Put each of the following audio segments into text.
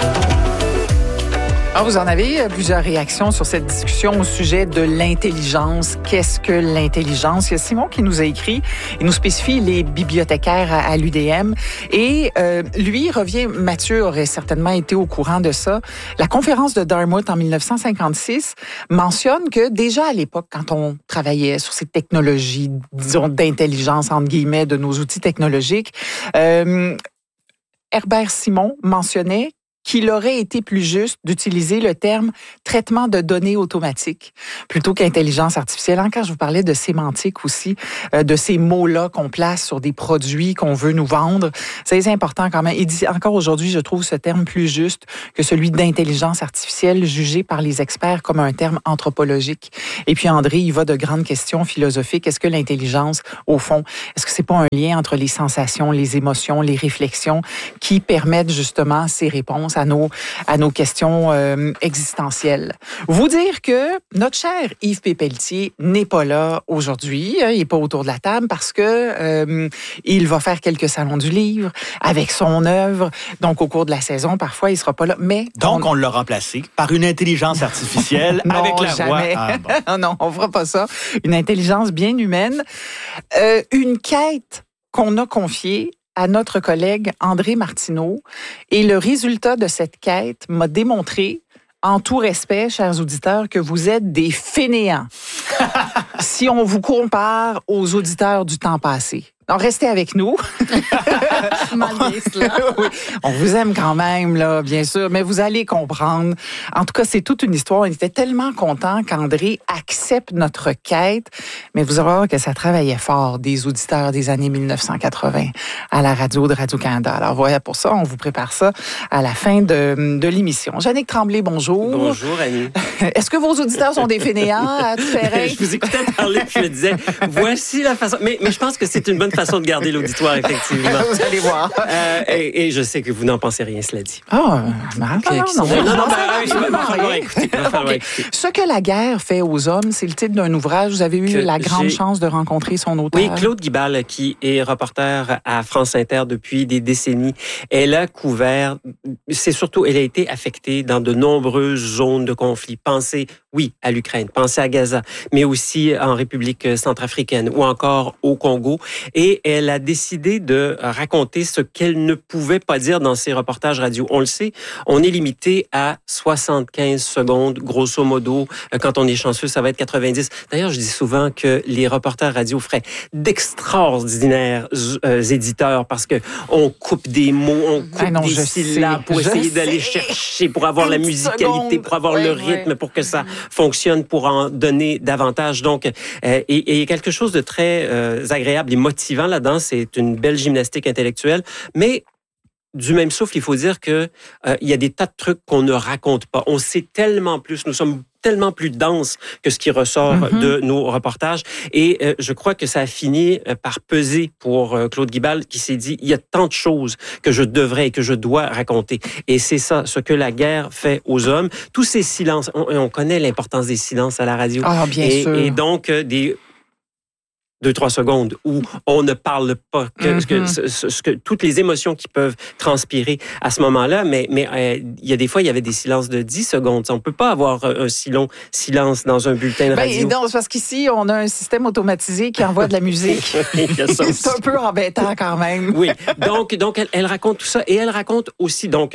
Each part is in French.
Vous en avez plusieurs réactions sur cette discussion au sujet de l'intelligence. Qu'est-ce que l'intelligence? Il y a Simon qui nous a écrit. Il nous spécifie les bibliothécaires à l'UDM. Et lui revient, Mathieu aurait certainement été au courant de ça. La conférence de Dartmouth en 1956 mentionne que déjà à l'époque, quand on travaillait sur ces technologies, disons, d'intelligence, entre guillemets, de nos outils technologiques, Herbert Simon mentionnait qu'il aurait été plus juste d'utiliser le terme traitement de données automatique plutôt qu'intelligence artificielle. Quand je vous parlais de sémantique aussi, de ces mots-là qu'on place sur des produits qu'on veut nous vendre, c'est important quand même. Il dit encore aujourd'hui, je trouve ce terme plus juste que celui d'intelligence artificielle jugé par les experts comme un terme anthropologique. Et puis André, il va de grandes questions philosophiques. Est-ce que l'intelligence, au fond, est-ce que c'est pas un lien entre les sensations, les émotions, les réflexions qui permettent justement ces réponses à nos questions existentielles. Vous dire que notre cher Yves Pépelletier n'est pas là aujourd'hui, il n'est pas autour de la table parce que il va faire quelques salons du livre avec son œuvre. Donc, au cours de la saison, parfois, il ne sera pas là. Mais donc, on l'a remplacé par une intelligence artificielle non, avec la jamais. voix. Bon. Non, on ne fera pas ça. Une intelligence bien humaine. Une quête qu'on a confiée à notre collègue André Martineau. Et le résultat de cette quête m'a démontré, en tout respect, chers auditeurs, que vous êtes des fainéants. Si on vous compare aux auditeurs du temps passé. Donc, restez avec nous. Malgré cela. Oui, on vous aime quand même, là, bien sûr, mais vous allez comprendre. En tout cas, c'est toute une histoire. On était tellement contents qu'André accepte notre quête, mais vous allez voir que ça travaillait fort, des auditeurs des années 1980 à la radio de Radio-Canada. Alors, voilà, pour ça, on vous prépare ça à la fin de l'émission. Jannick Tremblay, bonjour. Bonjour, Annie. Est-ce que vos auditeurs sont des fainéants à tout faire? Je vous écoutais parler, puis je me disais, voici la façon... Mais je pense que c'est une bonne façon de garder l'auditoire, effectivement. Vous allez voir. Et je sais que vous n'en pensez rien, cela dit. Non. Ce que la guerre fait aux hommes, c'est le titre d'un ouvrage. Vous avez eu la grande chance de rencontrer son auteur. Oui, Claude Guibal, qui est reporter à France Inter depuis des décennies. Elle a couvert... elle a été affectée dans de nombreuses zones de conflit. Pensez, oui, à l'Ukraine, pensez à Gaza, mais aussi en République centrafricaine ou encore au Congo. Et elle a décidé de raconter ce qu'elle ne pouvait pas dire dans ses reportages radio. On le sait, on est limité à 75 secondes, grosso modo. Quand on est chanceux, ça va être 90. D'ailleurs, je dis souvent que les reporters radio feraient d'extraordinaires éditeurs parce que on coupe des mots, on coupe des syllabes pour essayer d'aller chercher, pour avoir la musicalité, pour avoir le rythme, pour que ça fonctionne, pour en donner davantage. Donc, et il y a quelque chose de très agréable et motivant là-dedans. C'est une belle gymnastique intellectuelle, mais du même souffle, il faut dire que il y a des tas de trucs qu'on ne raconte pas. On sait tellement plus, nous sommes tellement plus denses que ce qui ressort de nos reportages. Et je crois que ça a fini par peser pour Claude Guibal, qui s'est dit, il y a tant de choses que je devrais et que je dois raconter. Et c'est ça, ce que la guerre fait aux hommes. Tous ces silences, on connaît l'importance des silences à la radio. Ah, bien sûr. Et donc, des 2-3 secondes où on ne parle pas que toutes les émotions qui peuvent transpirer à ce moment-là, mais il y a des fois, il y avait des silences de 10 secondes. On ne peut pas avoir un si long silence dans un bulletin de radio. Non, c'est parce qu'ici, on a un système automatisé qui envoie de la musique. C'est un peu embêtant quand même. Oui, donc elle raconte tout ça et elle raconte aussi donc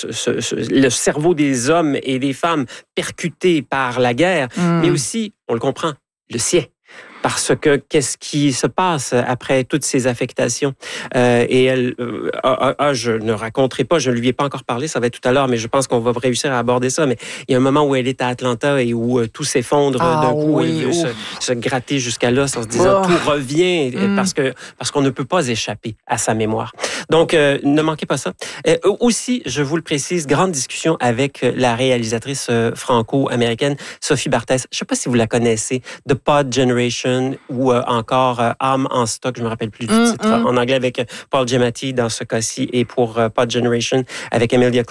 le cerveau des hommes et des femmes percutés par la guerre, mais aussi, on le comprend, le sien. Parce que qu'est-ce qui se passe après toutes ces affectations? Et elle, je ne raconterai pas, je ne lui ai pas encore parlé, ça va être tout à l'heure, mais je pense qu'on va réussir à aborder ça. Mais il y a un moment où elle est à Atlanta et où tout s'effondre d'un coup. Elle veut se gratter jusqu'à l'os en se disant tout revient parce qu'on ne peut pas échapper à sa mémoire. Donc, ne manquez pas ça. Aussi, je vous le précise, grande discussion avec la réalisatrice franco-américaine Sophie Barthès. Je ne sais pas si vous la connaissez, The Pod Generation ou encore Âme en stock, je me rappelle plus du titre, en anglais avec Paul Giamatti dans ce cas-ci et pour Pod Generation avec Emilia Clarke.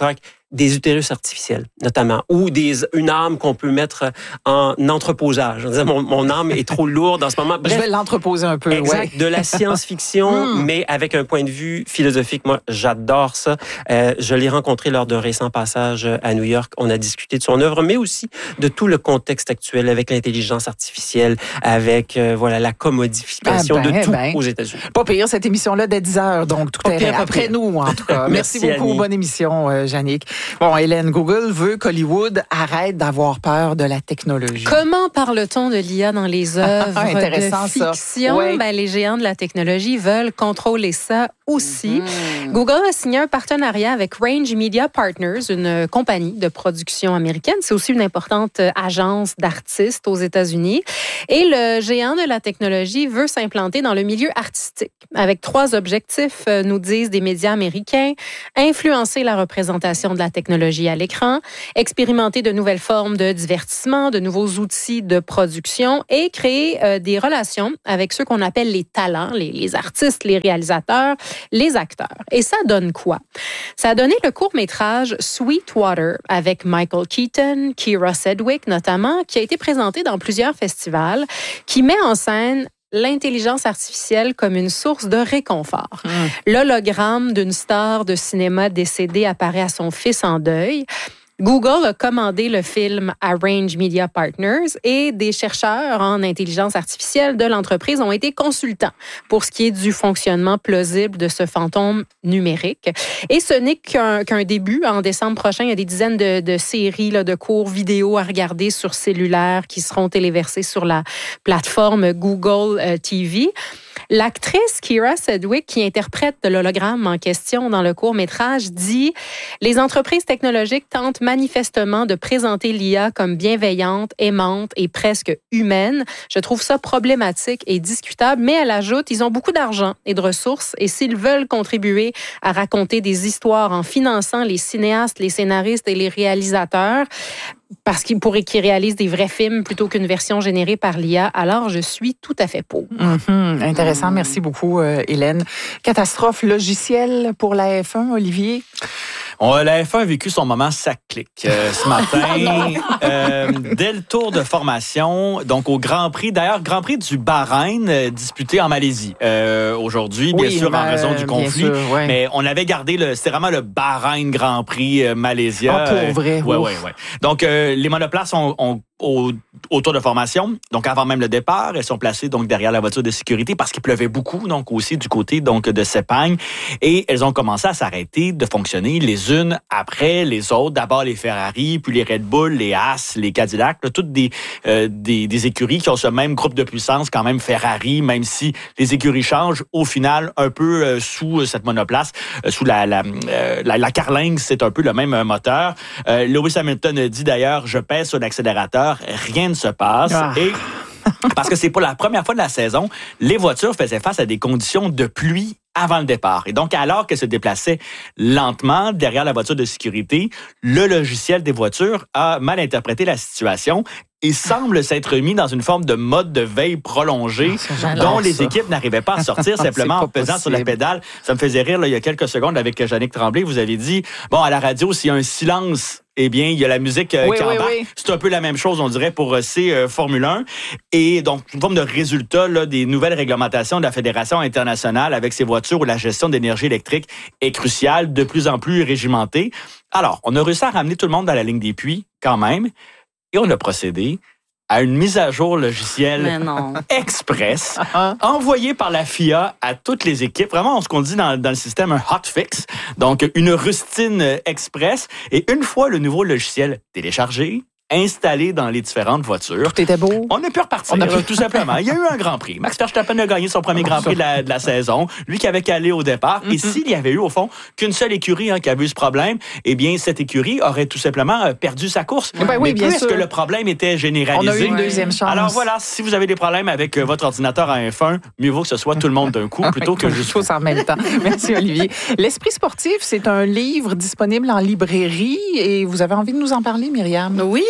des utérus artificiels, notamment, ou une âme qu'on peut mettre en entreposage. Je disais, mon âme est trop lourde en ce moment. Bref, je vais l'entreposer un peu. Exact, de la science-fiction, mais avec un point de vue philosophique. Moi, j'adore ça. Je l'ai rencontré lors d'un récent passage à New York. On a discuté de son œuvre, mais aussi de tout le contexte actuel avec l'intelligence artificielle, avec la commodification de tout aux États-Unis. Pas pire, cette émission-là dès 10h, donc tout est après nous, en tout cas. Merci beaucoup. Bonne émission, Yannick. Bon, Hélène, Google veut qu'Hollywood arrête d'avoir peur de la technologie. Comment parle-t-on de l'IA dans les œuvres de fiction? Oui. Les géants de la technologie veulent contrôler ça aussi. Google a signé un partenariat avec Range Media Partners, une compagnie de production américaine. C'est aussi une importante agence d'artistes aux États-Unis. Et le géant de la technologie veut s'implanter dans le milieu artistique avec 3 objectifs, nous disent des médias américains: influencer la représentation de la technologie à l'écran, expérimenter de nouvelles formes de divertissement, de nouveaux outils de production et créer des relations avec ceux qu'on appelle les talents, les artistes, les réalisateurs, les acteurs. Et ça donne quoi? Ça a donné le court-métrage Sweetwater avec Michael Keaton, Keira Sedgwick notamment, qui a été présenté dans plusieurs festivals, qui met en scène l'intelligence artificielle comme une source de réconfort. L'hologramme d'une star de cinéma décédée apparaît à son fils en deuil. Google a commandé le film à Range Media Partners et des chercheurs en intelligence artificielle de l'entreprise ont été consultants pour ce qui est du fonctionnement plausible de ce fantôme numérique. Et ce n'est qu'un début. En décembre prochain, il y a des dizaines de séries, de courts vidéo à regarder sur cellulaire qui seront téléversées sur la plateforme Google TV. L'actrice Keira Sedgwick, qui interprète l'hologramme en question dans le court-métrage, dit « Les entreprises technologiques tentent manifestement de présenter l'IA comme bienveillante, aimante et presque humaine. Je trouve ça problématique et discutable. » Mais elle ajoute « Ils ont beaucoup d'argent et de ressources et s'ils veulent contribuer à raconter des histoires en finançant les cinéastes, les scénaristes et les réalisateurs, parce qu'ils réalisent des vrais films plutôt qu'une version générée par l'IA, alors je suis tout à fait pour. Intéressant. Merci beaucoup, Hélène. Catastrophe logicielle pour la F1, Olivier? La F1 a vécu son moment sac-clic ce matin. Dès le tour de formation, donc au Grand Prix, d'ailleurs, Grand Prix du Bahreïn, disputé en Malaisie aujourd'hui, bien sûr, en raison du conflit. Sûr, mais on avait gardé c'était vraiment le Bahreïn Grand Prix Malaysia. Pour vrai. Oui. Donc, les monoplaces ont au tour de formation, donc avant même le départ, elles sont placées donc derrière la voiture de sécurité parce qu'il pleuvait beaucoup, donc aussi du côté donc de Sepang, et elles ont commencé à s'arrêter de fonctionner les unes après les autres. D'abord les Ferrari, puis les Red Bull, les Haas, les Cadillac, là, toutes des écuries qui ont ce même groupe de puissance quand même Ferrari, même si les écuries changent au final un peu sous cette monoplace, sous la carlingue, c'est un peu le même moteur. Lewis Hamilton dit d'ailleurs, je pèse sur l'accélérateur, rien ne se passe. Et parce que c'est pas la première fois de la saison, les voitures faisaient face à des conditions de pluie avant le départ. Et donc, alors qu'elles se déplaçaient lentement derrière la voiture de sécurité, le logiciel des voitures a mal interprété la situation et semble s'être mis dans une forme de mode de veille prolongée dont les équipes n'arrivaient pas à sortir simplement en pesant sur la pédale. Ça me faisait rire là, il y a quelques secondes avec Yannick Tremblay. Vous avez dit, bon, à la radio, s'il y a un silence, eh bien, il y a la musique qui embarque. Oui. C'est un peu la même chose, on dirait, pour ces Formule 1. Et donc, une forme de résultat là, des nouvelles réglementations de la Fédération internationale avec ces voitures où la gestion d'énergie électrique est cruciale, de plus en plus régimentée. Alors, on a réussi à ramener tout le monde dans la ligne des puits, quand même. Et on a procédé à une mise à jour logicielle express envoyée par la FIA à toutes les équipes. Vraiment, ce qu'on dit dans le système, un hotfix. Donc, une rustine express. Et une fois le nouveau logiciel téléchargé, installé dans les différentes voitures. Tout était beau. On a pu repartir, tout simplement. Il y a eu un Grand Prix. Max Verstappen a gagné son premier Grand Prix de la saison. Lui qui avait calé au départ. Et s'il y avait eu, au fond, qu'une seule écurie qui avait eu ce problème, eh bien, cette écurie aurait tout simplement perdu sa course. Mais puisque le problème était généralisé. On a eu une deuxième chance. Alors voilà, si vous avez des problèmes avec votre ordinateur à F1, mieux vaut que ce soit tout le monde d'un coup plutôt que juste tous en même temps. Merci, Olivier. L'Esprit sportif, c'est un livre disponible en librairie et vous avez envie de nous en parler, Myriam? Oui,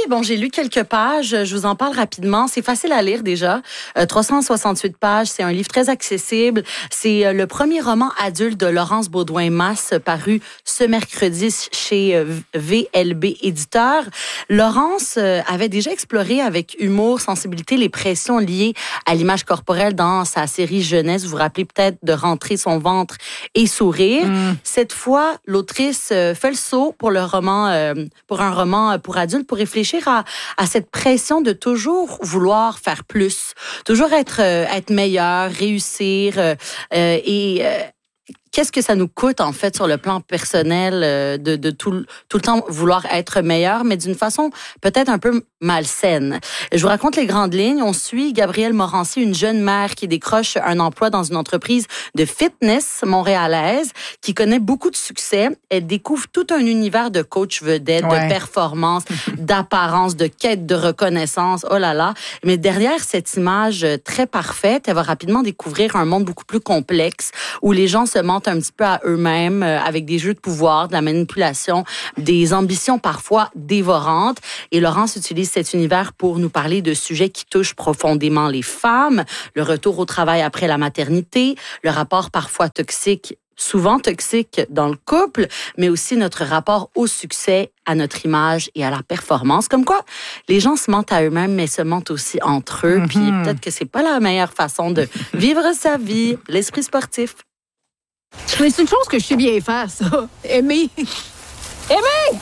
bon, j'ai lu quelques pages. Je vous en parle rapidement. C'est facile à lire déjà. 368 pages. C'est un livre très accessible. C'est le premier roman adulte de Laurence Baudouin-Masse paru ce mercredi chez VLB Éditeur. Laurence avait déjà exploré avec humour, sensibilité, les pressions liées à l'image corporelle dans sa série jeunesse. Vous vous rappelez peut-être de Rentrer son ventre et sourire. Cette fois, l'autrice fait le saut pour un roman pour adultes, pour réfléchir à cette pression de toujours vouloir faire plus, toujours être meilleur, réussir qu'est-ce que ça nous coûte, en fait, sur le plan personnel, de tout le temps vouloir être meilleur, mais d'une façon peut-être un peu malsaine. Je vous raconte les grandes lignes. On suit Gabrielle Morancy, une jeune mère qui décroche un emploi dans une entreprise de fitness montréalaise, qui connaît beaucoup de succès. Elle découvre tout un univers de coach vedette, de performance, d'apparence, de quête de reconnaissance. Oh là là. Mais derrière cette image très parfaite, elle va rapidement découvrir un monde beaucoup plus complexe où les gens se mentent un petit peu à eux-mêmes avec des jeux de pouvoir, de la manipulation, des ambitions parfois dévorantes. Et Laurence utilise cet univers pour nous parler de sujets qui touchent profondément les femmes, le retour au travail après la maternité, le rapport parfois toxique, souvent toxique dans le couple, mais aussi notre rapport au succès, à notre image et à la performance. Comme quoi, les gens se mentent à eux-mêmes, mais se mentent aussi entre eux. Puis peut-être que c'est pas la meilleure façon de vivre sa vie, l'esprit sportif. Mais c'est une chose que je sais bien faire, ça. Aimer. Aimer!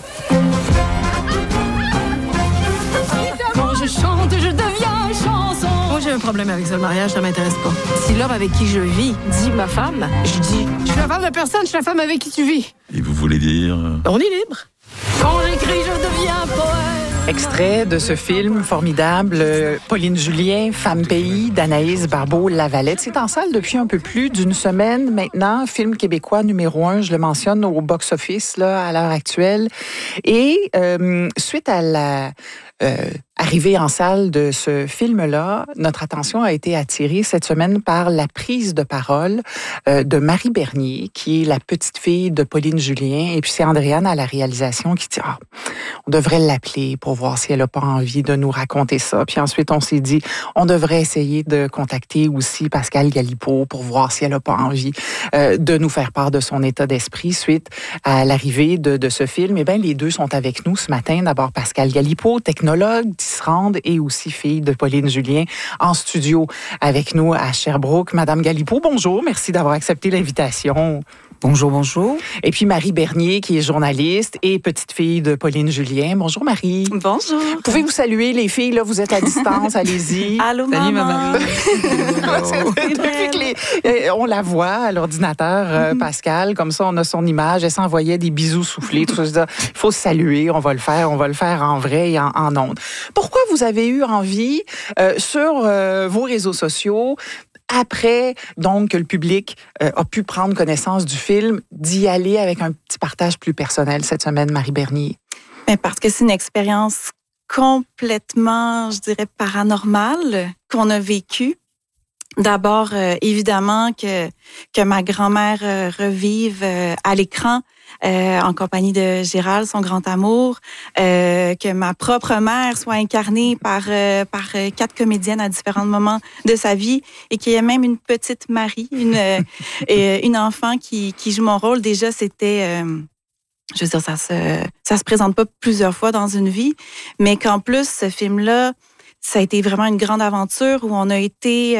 Quand je chante, je deviens chanson. Moi, j'ai un problème avec ça, le mariage, ça m'intéresse pas. Si l'homme avec qui je vis dit ma femme, je dis, je suis la femme de personne, je suis la femme avec qui tu vis. Et vous voulez dire... On est libre. Quand j'écris, je deviens poète. Extrait de ce film formidable, Pauline Julien, Femme Pays, d'Anaïs Barbeau-Lavalette. C'est en salle depuis un peu plus d'une semaine maintenant. Film québécois numéro 1, je le mentionne, au box-office là, à l'heure actuelle. Et suite à la arrivée en salle de ce film-là, notre attention a été attirée cette semaine par la prise de parole de Marie Bernier, qui est la petite fille de Pauline Julien. Et puis c'est Andréane à la réalisation qui dit on devrait l'appeler pour voir si elle n'a pas envie de nous raconter ça. Puis ensuite, on s'est dit on devrait essayer de contacter aussi Pascale Galipeau pour voir si elle n'a pas envie de nous faire part de son état d'esprit suite à l'arrivée de ce film. Eh bien, les deux sont avec nous ce matin. D'abord, Pascale Galipeau, technologue, tisserande et aussi fille de Pauline Julien, en studio avec nous à Sherbrooke. Madame Galipeau, bonjour. Merci d'avoir accepté l'invitation. Bonjour, bonjour. Et puis Marie Bernier, qui est journaliste et petite fille de Pauline Julien. Bonjour Marie. Bonjour. Pouvez-vous saluer les filles, là, vous êtes à distance, allez-y. Allô, Salut, maman. Depuis que on la voit à l'ordinateur, Pascal, comme ça, on a son image, elle s'envoyait des bisous soufflés, tout ça. Il faut se saluer, on va le faire en vrai et en ondes. Pourquoi vous avez eu envie, sur vos réseaux sociaux, après, donc, que le public a pu prendre connaissance du film, d'y aller avec un petit partage plus personnel cette semaine, Marie Bernier? Mais parce que c'est une expérience complètement, je dirais, paranormale qu'on a vécue. D'abord, évidemment, que ma grand-mère revive à l'écran en compagnie de Gérald, son grand amour, que ma propre mère soit incarnée par 4 comédiennes à différents moments de sa vie et qu'il y ait même une petite Marie, une enfant qui joue mon rôle. Déjà, c'était... je veux dire, ça se présente pas plusieurs fois dans une vie, mais qu'en plus, ce film-là, ça a été vraiment une grande aventure où on a été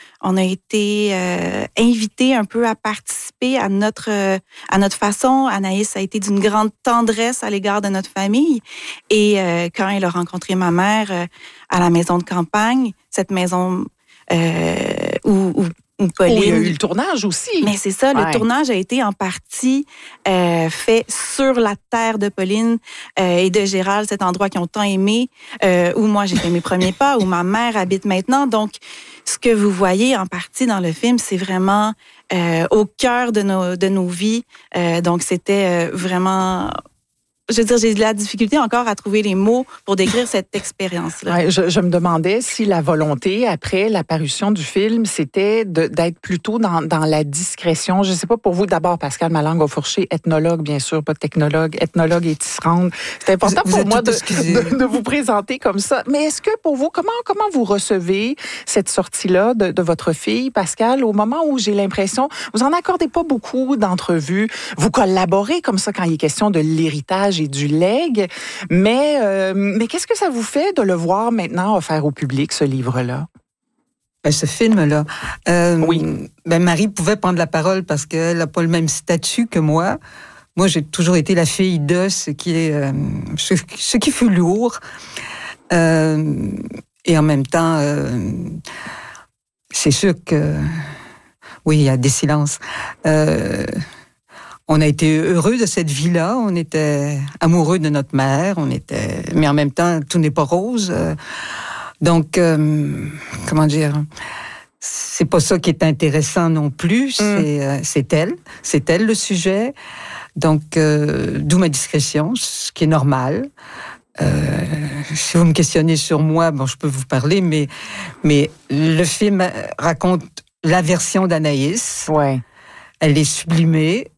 invités un peu à participer à notre façon. Anaïs a été d'une grande tendresse à l'égard de notre famille. Et quand elle a rencontré ma mère à la maison de campagne, cette maison où Pauline... il y a eu le tournage aussi. Mais c'est ça, le tournage a été en partie fait sur la terre de Pauline et de Gérald, cet endroit qu'ils ont tant aimé, où moi j'ai fait mes premiers pas, où ma mère habite maintenant. Donc, ce que vous voyez en partie dans le film, c'est vraiment au cœur de nos vies. Donc, c'était vraiment je veux dire, j'ai de la difficulté encore à trouver les mots pour décrire cette expérience-là. Ouais, je me demandais si la volonté, après l'apparition du film, c'était d'être plutôt dans la discrétion. Je ne sais pas pour vous, d'abord, Pascale Malangue-Fourché, ethnologue, bien sûr, pas technologue, ethnologue et tisserande. C'est important pour moi de vous présenter comme ça. Mais est-ce que pour vous, comment vous recevez cette sortie-là de votre fille, Pascale, au moment où j'ai l'impression, vous en accordez pas beaucoup d'entrevues, vous collaborez comme ça quand il est question de l'héritage et du legs, mais qu'est-ce que ça vous fait de le voir maintenant offert au public, ce livre-là? Ben, ce film-là, oui. Ben, Marie pouvait prendre la parole parce qu'elle n'a pas le même statut que moi. Moi, j'ai toujours été la fille de ce qui fut lourd. Et en même temps, c'est sûr que, oui, il y a des silences. On a été heureux de cette vie-là, on était amoureux de notre mère, mais en même temps, tout n'est pas rose. Donc, comment dire, c'est pas ça qui est intéressant non plus, c'est elle le sujet. Donc, d'où ma discrétion, ce qui est normal. Si vous me questionnez sur moi, bon, je peux vous parler, mais le film raconte la version d'Anaïs. Ouais. Elle est sublimée.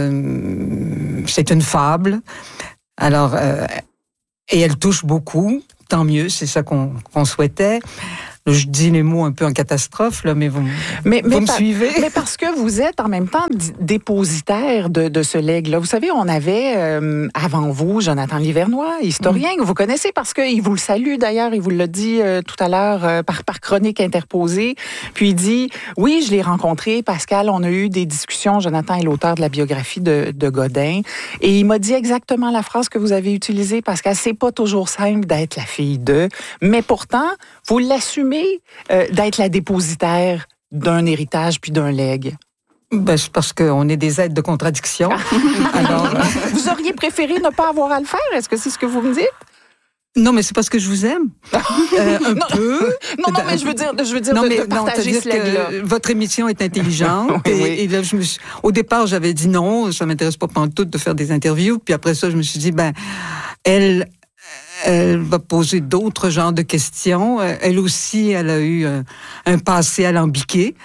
C'est une fable. Alors, et elle touche beaucoup. Tant mieux, c'est ça qu'on souhaitait. Je dis les mots un peu en catastrophe, là, mais vous me suivez? Mais parce que vous êtes en même temps dépositaire de ce legs-là. Vous savez, on avait avant vous Jonathan Livernois, historien, que vous connaissez parce qu'il vous le salue d'ailleurs, il vous l'a dit tout à l'heure par chronique interposée. Puis il dit, oui, je l'ai rencontré, Pascal, on a eu des discussions, Jonathan est l'auteur de la biographie de Godin, et il m'a dit exactement la phrase que vous avez utilisée, Pascal, c'est pas toujours simple d'être la fille de, mais pourtant, vous l'assumez d'être la dépositaire d'un héritage puis d'un legs? Ben, c'est parce qu'on est des êtres de contradiction. Alors, vous auriez préféré ne pas avoir à le faire? Est-ce que c'est ce que vous me dites? Non, mais c'est parce que je vous aime. Un peu. Non, mais je veux dire de partager ce legs-là. Votre émission est intelligente. Oui. Et là, au départ, j'avais dit non, ça m'intéresse pas pantoute de faire des interviews. Puis après ça, je me suis dit, elle va poser d'autres genres de questions. Elle aussi, elle a eu un passé alambiqué.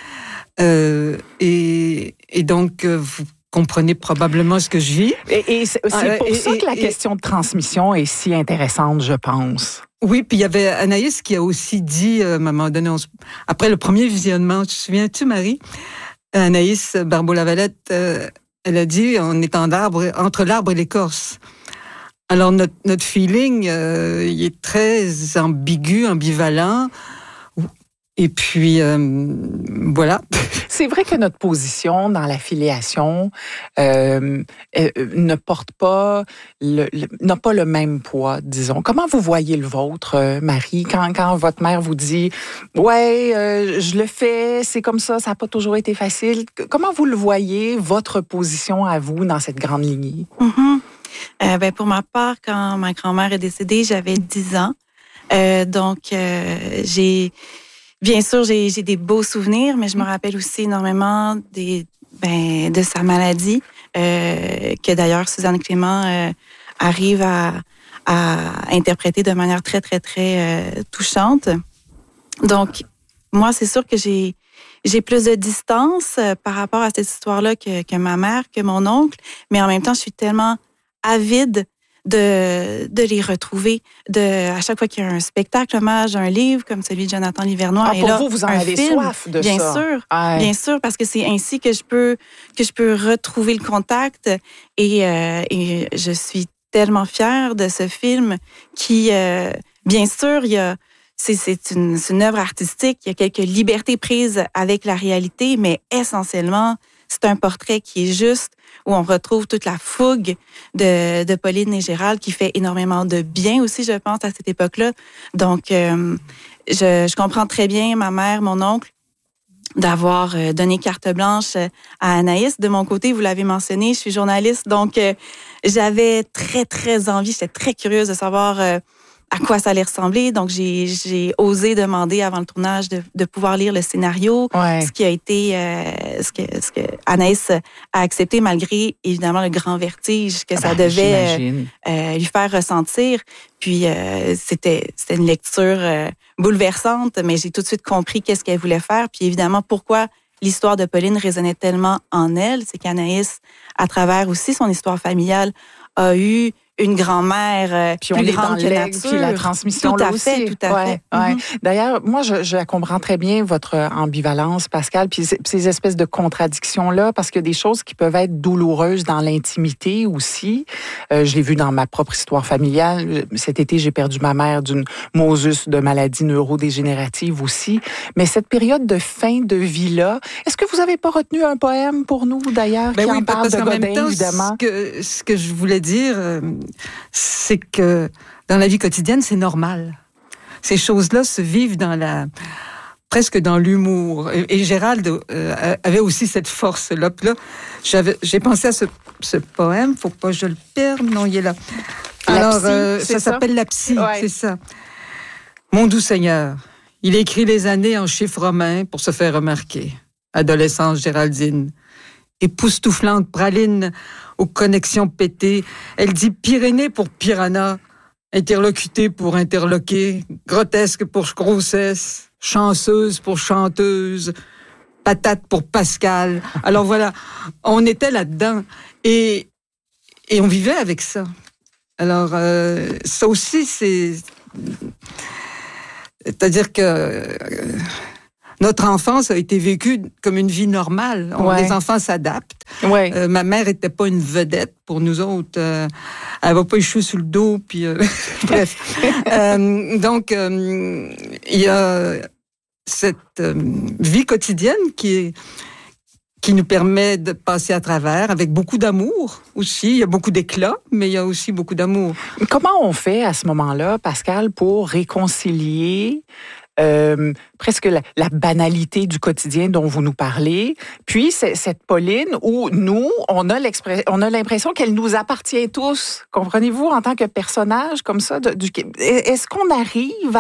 Et donc, vous comprenez probablement ce que je vis. Et c'est pour ça que la question de transmission est si intéressante, je pense. Oui, puis il y avait Anaïs qui a aussi dit, à un moment donné, après le premier visionnement, te souviens-tu, Marie? Anaïs Barbeau-Lavalette, elle a dit, on est entre l'arbre et l'écorce. Alors, notre feeling, il est très ambigu, ambivalent. Et puis, voilà. C'est vrai que notre position dans la filiation ne porte pas, n'a pas le même poids, disons. Comment vous voyez le vôtre, Marie, quand votre mère vous dit « Ouais, je le fais, c'est comme ça n'a pas toujours été facile ». Comment vous le voyez, votre position à vous dans cette grande lignée? Pour ma part, quand ma grand-mère est décédée, j'avais 10 ans. Bien sûr, j'ai des beaux souvenirs, mais je me rappelle aussi énormément de sa maladie, que d'ailleurs Suzanne Clément arrive à interpréter de manière très, très, très touchante. Donc, moi, c'est sûr que j'ai plus de distance par rapport à cette histoire-là que ma mère, que mon oncle, mais en même temps, je suis tellement avide de les retrouver. À chaque fois qu'il y a un spectacle, hommage, un livre comme celui de Jonathan Livernois. Pour vous en avez soif de bien ça. Sûr, bien sûr, parce que c'est ainsi que je peux retrouver le contact. Et je suis tellement fière de ce film qui, bien sûr, c'est une œuvre artistique. Il y a quelques libertés prises avec la réalité, mais essentiellement, c'est un portrait qui est juste, où on retrouve toute la fougue de Pauline et Gérald, qui fait énormément de bien aussi, je pense, à cette époque-là. Donc, je comprends très bien ma mère, mon oncle, d'avoir donné carte blanche à Anaïs. De mon côté, vous l'avez mentionné, je suis journaliste, donc j'avais très, très envie, j'étais très curieuse de savoir à quoi ça allait ressembler. Donc, j'ai osé demander avant le tournage de pouvoir lire le scénario, ce qui a été ce que Anaïs a accepté malgré évidemment le grand vertige que ça devait lui faire ressentir. Puis c'était une lecture bouleversante, mais j'ai tout de suite compris qu'est-ce qu'elle voulait faire. Puis évidemment, pourquoi l'histoire de Pauline résonnait tellement en elle, c'est qu'Anaïs, à travers aussi son histoire familiale, a eu une grand-mère puis plus on est grande dans que l'aigle, nature. puis la transmission tout à là aussi. fait, tout à fait. Ouais. D'ailleurs, moi, je comprends très bien votre ambivalence, Pascal, puis ces espèces de contradictions-là, parce qu'il y a des choses qui peuvent être douloureuses dans l'intimité aussi. Je l'ai vu dans ma propre histoire familiale. Cet été, j'ai perdu ma mère d'une mosus de maladie neurodégénérative aussi. Mais cette période de fin de vie-là, est-ce que vous n'avez pas retenu un poème pour nous, d'ailleurs, qui en parle de Godin, évidemment? Ce que je voulais dire, c'est que dans la vie quotidienne, c'est normal. Ces choses-là se vivent presque dans l'humour. Et Gérald avait aussi cette force-là. Puis là, j'ai pensé à ce poème. Faut pas que je le perde. Non, il est là. Alors, ça s'appelle La Psy, c'est ça. Mon doux Seigneur, il écrit les années en chiffres romains pour se faire remarquer. Adolescence Géraldine. Époustouflante praline aux connexions pétées. Elle dit Pyrénées pour piranha, interlocuté pour interloquer, grotesque pour grossesse, chanceuse pour chanteuse, patate pour Pascal. Alors voilà, on était là-dedans et on vivait avec ça. Alors ça aussi, c'est-à-dire que notre enfance a été vécue comme une vie normale. Les enfants s'adaptent. Ma mère n'était pas une vedette pour nous autres. Elle va pas échouer sur le dos. Puis bref. Donc, il y a cette vie quotidienne qui nous permet de passer à travers avec beaucoup d'amour aussi. Il y a beaucoup d'éclat, mais il y a aussi beaucoup d'amour. Comment on fait à ce moment-là, Pascal, pour réconcilier presque la banalité du quotidien dont vous nous parlez, puis cette Pauline où nous, on a l'impression qu'elle nous appartient tous, comprenez-vous, en tant que personnage comme ça. Est-ce qu'on arrive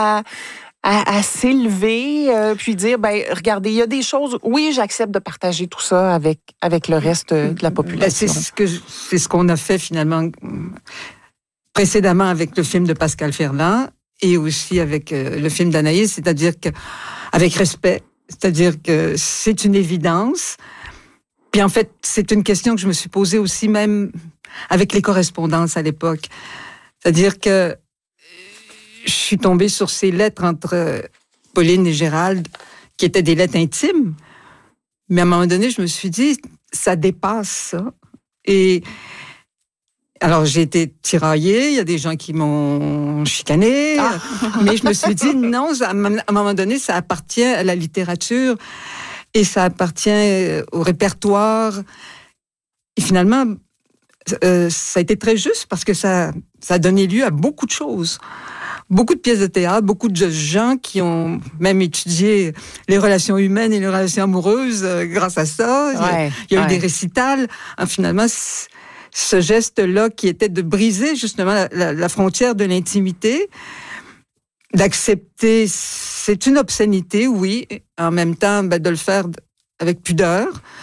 à s'élever, puis dire, regardez, il y a des choses, oui, j'accepte de partager tout ça avec le reste de la population. C'est ce qu'on a fait finalement précédemment avec le film de Pascal Ferland, et aussi avec le film d'Anaïs, c'est-à-dire que avec respect, c'est-à-dire que c'est une évidence. Puis en fait, c'est une question que je me suis posée aussi même avec les correspondances à l'époque. C'est-à-dire que je suis tombée sur ces lettres entre Pauline et Gérald, qui étaient des lettres intimes. Mais à un moment donné, je me suis dit, ça dépasse ça. Et alors, j'ai été tiraillée, il y a des gens qui m'ont chicanée, mais je me suis dit, non, à un moment donné, ça appartient à la littérature et ça appartient au répertoire. Et finalement, ça a été très juste parce que ça a donné lieu à beaucoup de choses. Beaucoup de pièces de théâtre, beaucoup de gens qui ont même étudié les relations humaines et les relations amoureuses grâce à ça. Il y a eu des récitals. Finalement, ce geste-là qui était de briser justement la frontière de l'intimité, d'accepter, c'est une obscénité, oui, en même temps de le faire avec pudeur.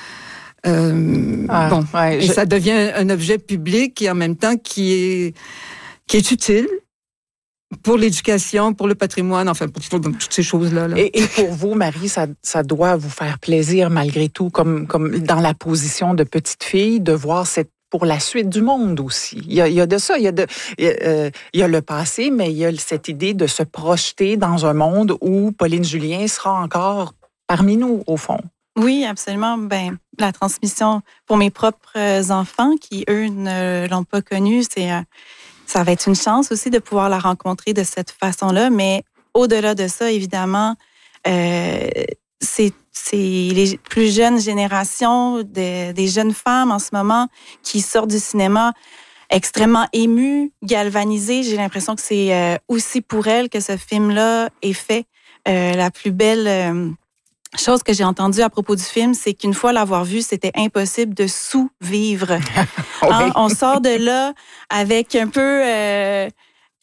Et ça devient un objet public et en même temps qui est utile pour l'éducation, pour le patrimoine, enfin pour toutes ces choses-là. Et pour vous, Marie, ça doit vous faire plaisir malgré tout, comme dans la position de petite fille, de voir pour la suite du monde aussi. Il y a de ça, il y a le passé, mais il y a cette idée de se projeter dans un monde où Pauline Julien sera encore parmi nous, au fond. Oui, absolument. La transmission pour mes propres enfants qui, eux, ne l'ont pas connue, ça va être une chance aussi de pouvoir la rencontrer de cette façon-là. Mais au-delà de ça, évidemment, c'est les plus jeunes générations des jeunes femmes en ce moment qui sortent du cinéma extrêmement émues, galvanisées. J'ai l'impression que c'est aussi pour elles que ce film-là est fait. La plus belle chose que j'ai entendue à propos du film, c'est qu'une fois l'avoir vu, c'était impossible de sous-vivre. On sort de là avec un peu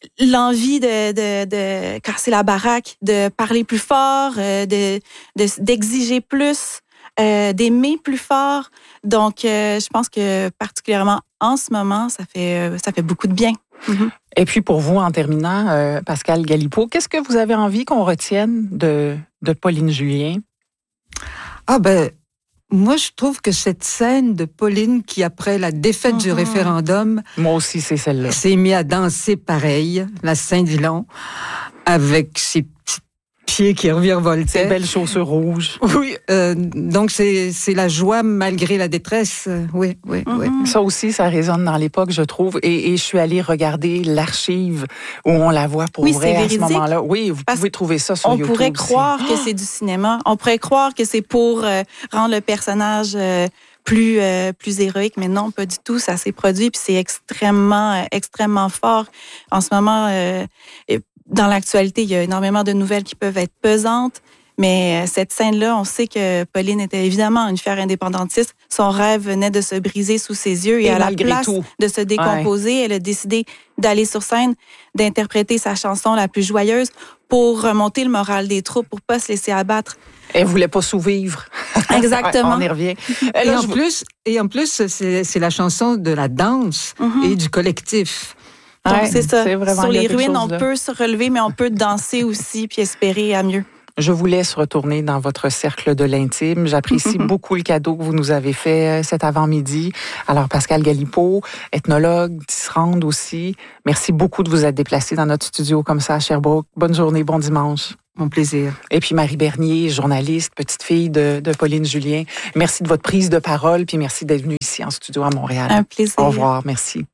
l'envie de casser la baraque, de parler plus fort, d'exiger plus, d'aimer plus fort. Donc, je pense que particulièrement en ce moment, ça fait beaucoup de bien. Mm-hmm. Et puis pour vous, en terminant, Pascal Galipeau, qu'est-ce que vous avez envie qu'on retienne de Pauline Julien? Ah ben, moi je trouve que cette scène de Pauline qui, après la défaite du référendum... Moi aussi, c'est celle-là. ...s'est mise à danser pareil, la Saint-Dillon, avec ses petits pieds qui revirevoltaient. Ces belles chaussures rouges. Oui, donc c'est la joie malgré la détresse. Oui. Ça aussi, ça résonne dans l'époque, je trouve. Et je suis allée regarder l'archive où on la voit pour vrai à ce moment-là. Oui, vous pouvez trouver ça sur YouTube. On pourrait croire que c'est du cinéma. On pourrait croire que c'est pour rendre le personnage plus héroïque, mais non, pas du tout. Ça s'est produit, puis c'est extrêmement fort. En ce moment, dans l'actualité, il y a énormément de nouvelles qui peuvent être pesantes, mais cette scène-là, on sait que Pauline était évidemment une fière indépendantiste. Son rêve venait de se briser sous ses yeux et à la place de se décomposer, elle a décidé d'aller sur scène, d'interpréter sa chanson la plus joyeuse pour remonter le moral des troupes, pour pas se laisser abattre. Elle voulait pas sous-vivre. Exactement. On y revient. Et en plus, c'est la chanson de la danse et du collectif. Donc, c'est ça. C'est vraiment, sur les ruines, on peut se relever, mais on peut danser aussi puis espérer à mieux. Je vous laisse retourner dans votre cercle de l'intime. J'apprécie beaucoup le cadeau que vous nous avez fait cet avant-midi. Alors, Pascal Galipeau, ethnologue, tisserande aussi, merci beaucoup de vous être déplacé dans notre studio comme ça à Sherbrooke. Bonne journée, bon dimanche. Mon plaisir. Et puis Marie Bernier, journaliste, petite fille de Pauline Julien. Merci de votre prise de parole, puis merci d'être venue ici en studio à Montréal. Un plaisir. Au revoir, merci.